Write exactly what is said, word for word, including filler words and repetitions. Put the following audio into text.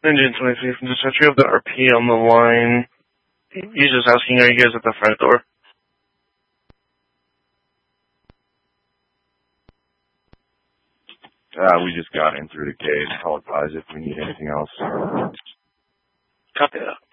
Ninja twenty-three from Dispatch. We have the R P on the line. He's just asking, are you guys at the front door? Uh, we just got in through the gate. I'll advise if we need anything else. Copy that.